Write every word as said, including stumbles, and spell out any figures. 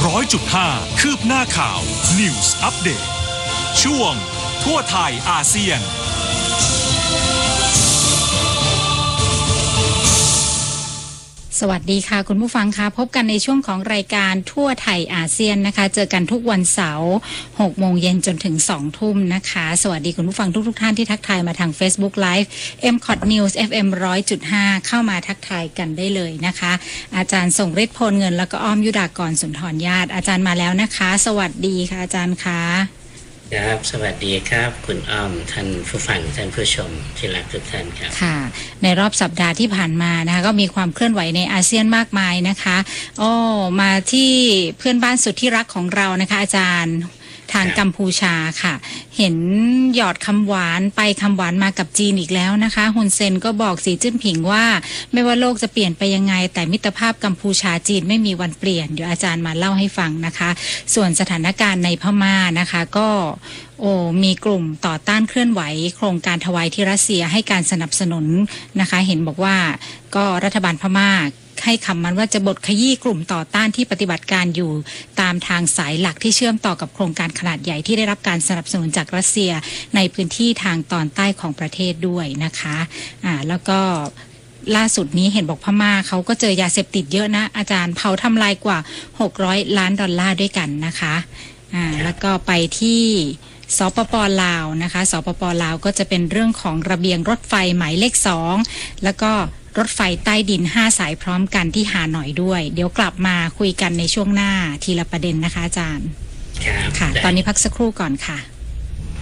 ร้อยจุดห้าคืบหน้าข่าว News Update ช่วงทั่วไทยอาเซียนสวัสดีค่ะคุณผู้ฟังคะพบกันในช่วงของรายการทั่วไทยอาเซียนนะคะเจอกันทุกวันเสาร์หกโมงเย็นจนถึงสองทุ่มนะคะสวัสดีคุณผู้ฟังทุกทุกท่านที่ทักทายมาทาง Facebook Live เอ็ม ซี โอ ที News เอฟ เอ็ม หนึ่งร้อยจุดห้า เข้ามาทักทายกันได้เลยนะคะอาจารย์ทรงฤทธิ์พลเงินแล้วก็อ้อมยุดากรสุนทรญาติอาจารย์มาแล้วนะคะสวัสดีค่ะอาจารย์คะครับสวัสดีครับคุณอ้อมท่านผู้ฟังท่านผู้ชมที่รักทุกท่านครับค่ะในรอบสัปดาห์ที่ผ่านมานะคะก็มีความเคลื่อนไหวในอาเซียนมากมายนะคะอ้อมาที่เพื่อนบ้านสุดที่รักของเรานะคะอาจารย์ทางกัมพูชาค่ะเห็นหยอดคำหวานไปคำหวานมากับจีนอีกแล้วนะคะฮุนเซนก็บอกสีจิ้นผิงว่าไม่ว่าโลกจะเปลี่ยนไปยังไงแต่มิตรภาพกัมพูชาจีนไม่มีวันเปลี่ยนเดี๋ยวอาจารย์มาเล่าให้ฟังนะคะส่วนสถานการณ์ในพม่านะคะก็โอ้มีกลุ่มต่อต้านเคลื่อนไหวโครงการถวายที่รัสเซียให้การสนับสนุนนะคะเห็นบอกว่าก็รัฐบาลพม่าให้คำมันว่าจะบดขยี้กลุ่มต่อต้านที่ปฏิบัติการอยู่ตามทางสายหลักที่เชื่อมต่อกับโครงการขนาดใหญ่ที่ได้รับการสนับสนุนจากรัสเซียในพื้นที่ทางตอนใต้ของประเทศด้วยนะคะอ่าแล้วก็ล่าสุดนี้เห็นบอกพม่าเขาก็เจอยาเสพติดเยอะนะอาจารย์เผาทำลายกว่าหกร้อยล้านดอลลาร์ด้วยกันนะคะอ่าแล้วก็ไปที่สปป.ลาวนะคะสปป.ลาวก็จะเป็นเรื่องของระเบียงรถไฟหมายเลขสองแล้วก็รถไฟใต้ดินห้าสายพร้อมกันที่ฮานอยด้วยเดี๋ยวกลับมาคุยกันในช่วงหน้าทีละประเด็นนะคะอาจารย์ค่ะตอนนี้พักสักครู่ก่อนค่ะ